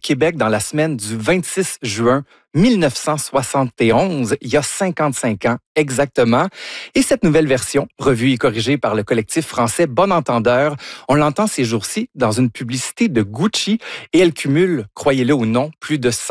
Québec dans la semaine du 26 juin 1971, il y a 55 ans exactement. Et cette nouvelle version, revue et corrigée par le collectif français Bon Entendeur, on l'entend ces jours-ci dans une publicité de Gucci et elle cumule, croyez-le ou non, plus de